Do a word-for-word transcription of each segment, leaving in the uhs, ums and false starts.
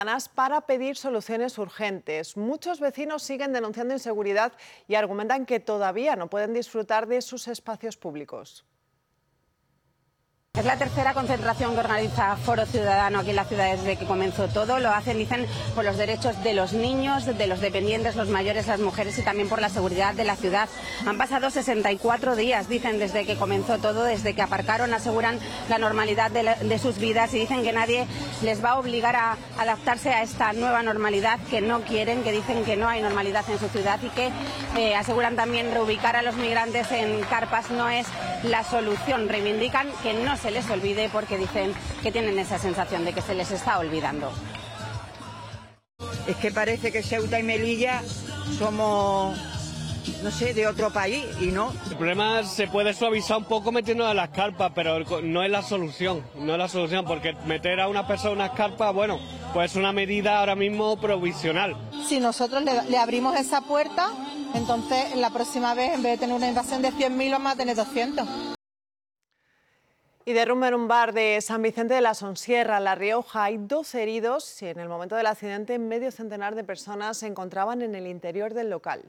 Para pedir soluciones urgentes. Muchos vecinos siguen denunciando inseguridad y argumentan que todavía no pueden disfrutar de sus espacios públicos. Es la tercera concentración que organiza Foro Ciudadano aquí en la ciudad desde que comenzó todo. Lo hacen, dicen, por los derechos de los niños, de los dependientes, los mayores, las mujeres y también por la seguridad de la ciudad. Han pasado sesenta y cuatro días, dicen, desde que comenzó todo, desde que aparcaron, aseguran la normalidad de, la, de sus vidas y dicen que nadie les va a obligar a adaptarse a esta nueva normalidad que no quieren, que dicen que no hay normalidad en su ciudad y que eh, aseguran también reubicar a los migrantes en carpas no es la solución. Reivindican que no se les olvide porque dicen que tienen esa sensación de que se les está olvidando. Es que parece que Ceuta y Melilla somos, no sé, de otro país y no. El problema se puede suavizar un poco metiendo a las carpas, pero no es la solución, no es la solución, porque meter a una persona en unas carpas, bueno, pues es una medida ahora mismo provisional. Si nosotros le, le abrimos esa puerta, entonces la próxima vez en vez de tener una invasión de cien mil vamos a tener doscientos. Y derrumbe en un bar de San Vicente de la Sonsierra, La Rioja. Hay dos heridos y en el momento del accidente medio centenar de personas se encontraban en el interior del local.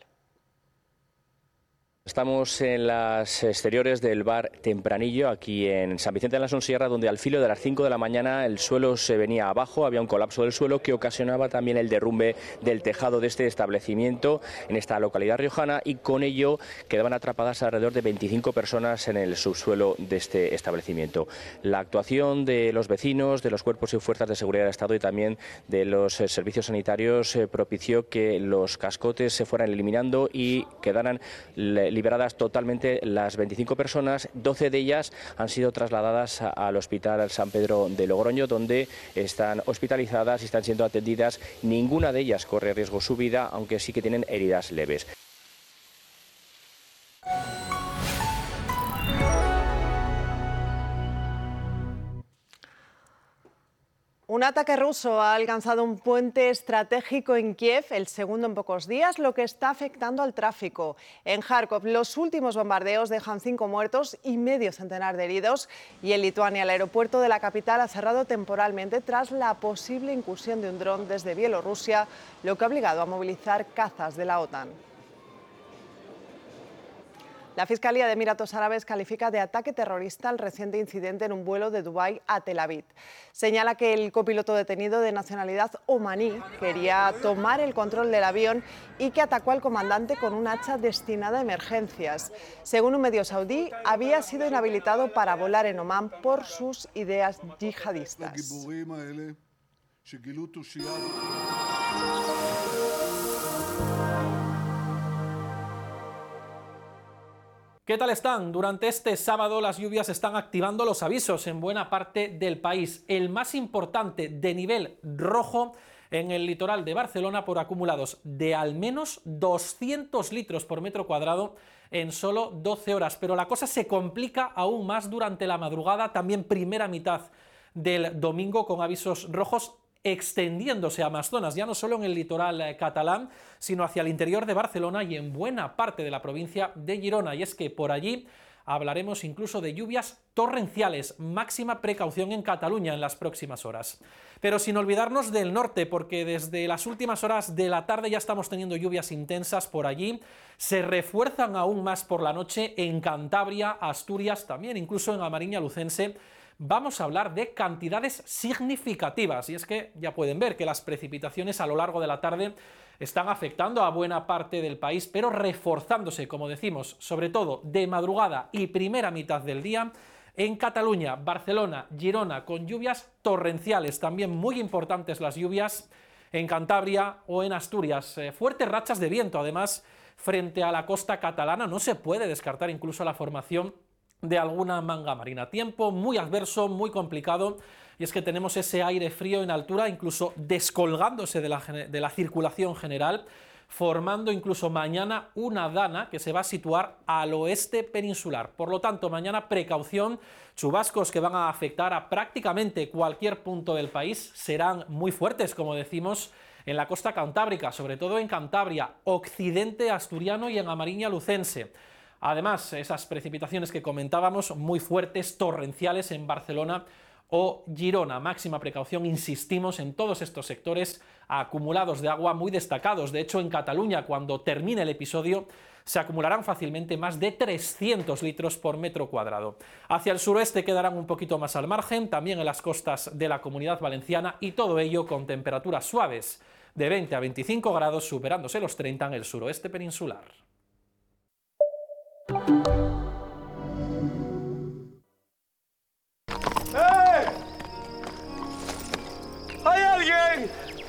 Estamos en las exteriores del bar Tempranillo, aquí en San Vicente de la Sonsierra, donde al filo de las cinco de la mañana el suelo se venía abajo, había un colapso del suelo que ocasionaba también el derrumbe del tejado de este establecimiento en esta localidad riojana y con ello quedaban atrapadas alrededor de veinticinco personas en el subsuelo de este establecimiento. La actuación de los vecinos, de los cuerpos y fuerzas de seguridad del Estado y también de los servicios sanitarios eh, propició que los cascotes se fueran eliminando y quedaran liberadas totalmente las veinticinco personas. doce de ellas han sido trasladadas al Hospital San Pedro de Logroño, donde están hospitalizadas y están siendo atendidas. Ninguna de ellas corre riesgo su vida, aunque sí que tienen heridas leves. Un ataque ruso ha alcanzado un puente estratégico en Kiev, el segundo en pocos días, lo que está afectando al tráfico. En Kharkov, los últimos bombardeos dejan cinco muertos y medio centenar de heridos. Y en Lituania, el aeropuerto de la capital ha cerrado temporalmente tras la posible incursión de un dron desde Bielorrusia, lo que ha obligado a movilizar cazas de la OTAN. La Fiscalía de Emiratos Árabes califica de ataque terrorista el reciente incidente en un vuelo de Dubái a Tel Aviv. Señala que el copiloto detenido de nacionalidad omaní quería tomar el control del avión y que atacó al comandante con un hacha destinada a emergencias. Según un medio saudí, había sido inhabilitado para volar en Omán por sus ideas yihadistas. ¿Qué tal están? Durante este sábado las lluvias están activando los avisos en buena parte del país. El más importante de nivel rojo en el litoral de Barcelona por acumulados de al menos doscientos litros por metro cuadrado en solo doce horas. Pero la cosa se complica aún más durante la madrugada, también primera mitad del domingo, con avisos rojos extendiéndose a más zonas, ya no solo en el litoral eh, catalán, sino hacia el interior de Barcelona y en buena parte de la provincia de Girona. Y es que por allí hablaremos incluso de lluvias torrenciales, máxima precaución en Cataluña en las próximas horas. Pero sin olvidarnos del norte, porque desde las últimas horas de la tarde ya estamos teniendo lluvias intensas por allí, se refuerzan aún más por la noche en Cantabria, Asturias, también incluso en Amariña Lucense. Vamos a hablar de cantidades significativas, y es que ya pueden ver que las precipitaciones a lo largo de la tarde están afectando a buena parte del país, pero reforzándose, como decimos, sobre todo de madrugada y primera mitad del día en Cataluña, Barcelona, Girona, con lluvias torrenciales, también muy importantes las lluvias en Cantabria o en Asturias. Eh, fuertes rachas de viento, además, frente a la costa catalana. No se puede descartar incluso la formación de alguna manga marina. Tiempo muy adverso, muy complicado, y es que tenemos ese aire frío en altura, incluso descolgándose de la, de la circulación general, formando incluso mañana una dana que se va a situar al oeste peninsular. Por lo tanto, mañana precaución, chubascos que van a afectar a prácticamente cualquier punto del país, serán muy fuertes, como decimos, en la costa cantábrica, sobre todo en Cantabria, occidente asturiano y en Amariña Lucense. Además, esas precipitaciones que comentábamos, muy fuertes, torrenciales en Barcelona o Girona. Máxima precaución, insistimos, en todos estos sectores acumulados de agua muy destacados. De hecho, en Cataluña, cuando termine el episodio, se acumularán fácilmente más de trescientos litros por metro cuadrado. Hacia el suroeste quedarán un poquito más al margen, también en las costas de la Comunidad Valenciana, y todo ello con temperaturas suaves de veinte a veinticinco grados, superándose los treinta en el suroeste peninsular. ¡Eh! ¡Hay alguien!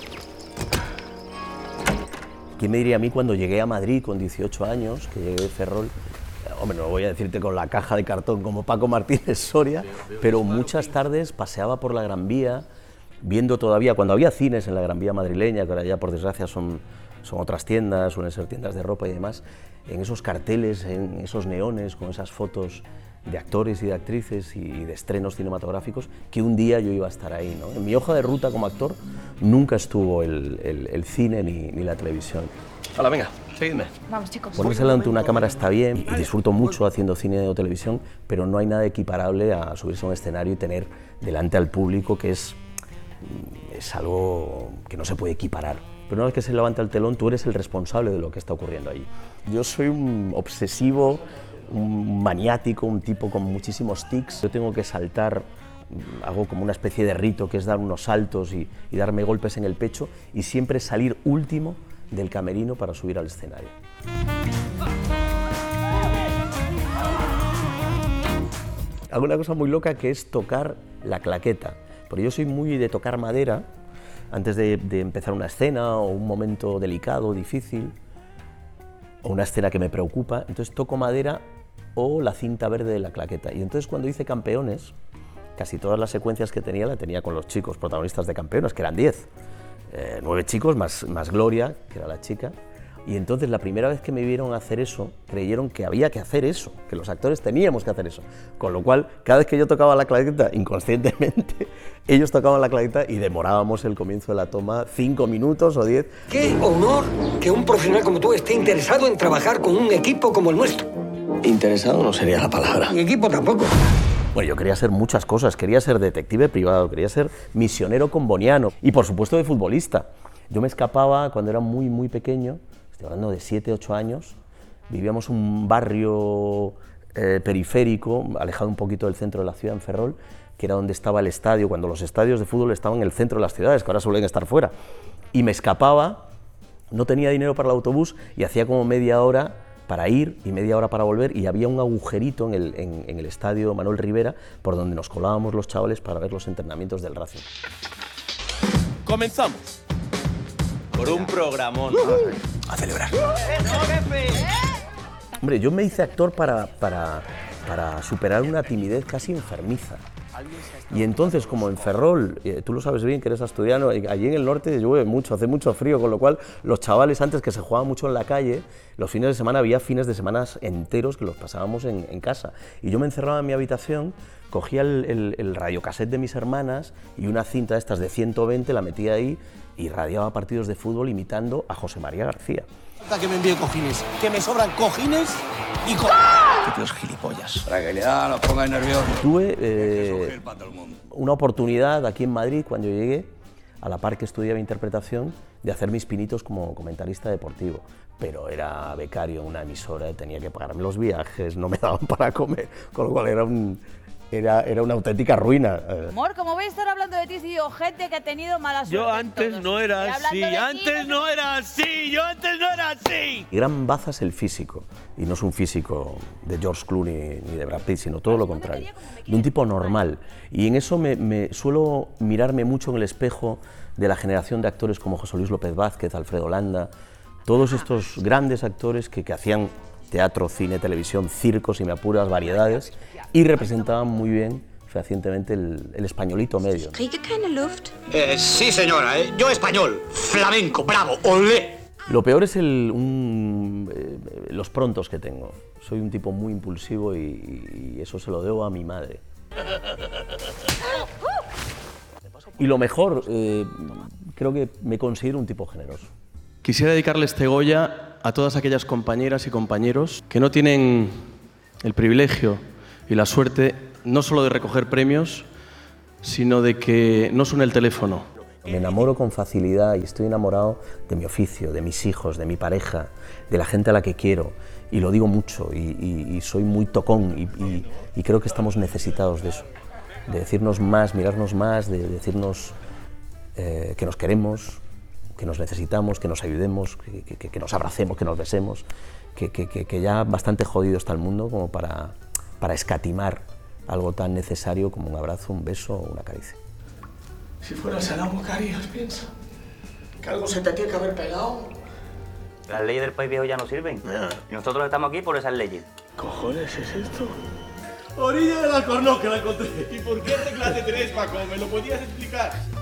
¿Quién me diría a mí cuando llegué a Madrid con dieciocho años, que llegué de Ferrol? Hombre, no voy a decirte con la caja de cartón como Paco Martínez Soria, pero muchas tardes paseaba por la Gran Vía, viendo todavía, cuando había cines en la Gran Vía madrileña, que ahora ya por desgracia son, son otras tiendas, suelen ser tiendas de ropa y demás, en esos carteles, en esos neones, con esas fotos de actores y de actrices y de estrenos cinematográficos, que un día yo iba a estar ahí, ¿no? En mi hoja de ruta como actor nunca estuvo el, el, el cine ni, ni la televisión. Hola, venga, seguidme. Vamos, chicos. Ponerse delante de una cámara está bien y disfruto mucho haciendo cine o televisión, pero no hay nada equiparable a subirse a un escenario y tener delante al público, que es, es algo que no se puede equiparar. Pero una vez que se levanta el telón, tú eres el responsable de lo que está ocurriendo allí. Yo soy un obsesivo, un maniático, un tipo con muchísimos tics. Yo tengo que saltar, hago como una especie de rito, que es dar unos saltos y, y darme golpes en el pecho, y siempre salir último del camerino para subir al escenario. Hago una cosa muy loca, que es tocar la claqueta, porque yo soy muy de tocar madera antes de, de empezar una escena o un momento delicado, difícil, o una escena que me preocupa. Entonces toco madera o la cinta verde de la claqueta. Y entonces cuando hice Campeones, casi todas las secuencias que tenía la tenía con los chicos protagonistas de Campeones, que eran diez. Eh, nueve chicos, más, más Gloria, que era la chica. Y entonces la primera vez que me vieron hacer eso, creyeron que había que hacer eso, que los actores teníamos que hacer eso. Con lo cual, cada vez que yo tocaba la claqueta, inconscientemente, ellos tocaban la claqueta y demorábamos el comienzo de la toma cinco minutos o diez. ¡Qué honor que un profesional como tú esté interesado en trabajar con un equipo como el nuestro! Interesado no sería la palabra. Y equipo tampoco. Bueno, yo quería ser muchas cosas, quería ser detective privado, quería ser misionero comboniano y por supuesto de futbolista. Yo me escapaba cuando era muy, muy pequeño, estoy hablando de siete, ocho años, vivíamos en un barrio eh, periférico, alejado un poquito del centro de la ciudad, en Ferrol, que era donde estaba el estadio, cuando los estadios de fútbol estaban en el centro de las ciudades, que ahora suelen estar fuera. Y me escapaba, no tenía dinero para el autobús y hacía como media hora para ir y media hora para volver, y había un agujerito en el, en, en el estadio Manuel Rivera por donde nos colábamos los chavales para ver los entrenamientos del Racing. Comenzamos por un programón. A celebrar. Hombre, yo me hice actor para, para, para superar una timidez casi enfermiza. Y entonces, como en Ferrol, eh, tú lo sabes bien que eres asturiano, allí en el norte llueve mucho, hace mucho frío, con lo cual los chavales, antes que se jugaba mucho en la calle, los fines de semana había fines de semana enteros que los pasábamos en, en casa. Y yo me encerraba en mi habitación, cogía el, el, el radiocassette de mis hermanas y una cinta de estas de ciento veinte, la metía ahí y radiaba partidos de fútbol imitando a José María García. Que me envíe cojines, que me sobran cojines y co... ¡Qué tíos gilipollas! Para que le da, los ponga nerviosos. Tuve eh, una oportunidad aquí en Madrid, cuando llegué, a la par que estudiaba interpretación, de hacer mis pinitos como comentarista deportivo. Pero era becario en una emisora, tenía que pagarme los viajes, no me daban para comer, con lo cual era un... Era, era una auténtica ruina. Amor, como voy a estar hablando de ti, si yo, gente que ha tenido mala suerte. Yo antes no era así, antes no era así, yo antes no era así. Y gran baza es el físico, y no es un físico de George Clooney ni de Brad Pitt, sino todo lo contrario, de un tipo normal. Y en eso me, me suelo mirarme mucho en el espejo de la generación de actores como José Luis López Vázquez, Alfredo Landa, todos estos grandes actores que, que hacían teatro, cine, televisión, circo, si me apuras, variedades, y representaban muy bien, fehacientemente, el, el españolito medio. Eh, sí, señora, eh, yo español, flamenco, bravo, olé. Lo peor es el, un, eh, los prontos que tengo. Soy un tipo muy impulsivo y, y eso se lo debo a mi madre. Y lo mejor, eh, creo que me considero un tipo generoso. Quisiera dedicarle este Goya a todas aquellas compañeras y compañeros que no tienen el privilegio y la suerte no solo de recoger premios, sino de que no suene el teléfono. Me enamoro con facilidad y estoy enamorado de mi oficio, de mis hijos, de mi pareja, de la gente a la que quiero, y lo digo mucho, y, y, y soy muy tocón, y, y, y creo que estamos necesitados de eso, de decirnos más, mirarnos más, de decirnos eh, que nos queremos, que nos necesitamos, que nos ayudemos, que, que, que nos abracemos, que nos besemos, que, que, que ya bastante jodido está el mundo como para, para escatimar algo tan necesario como un abrazo, un beso o una caricia. Si fueras el amo, ¿qué harías? Piensa. Que algo se te tiene que haber pegado. Las leyes del país viejo ya no sirven. Yeah. Y nosotros estamos aquí por esas leyes. ¿Cojones es esto? Orilla del Alcornoque la encontré. ¿Y por qué tecla de tres, Paco? ¿Me lo podías explicar?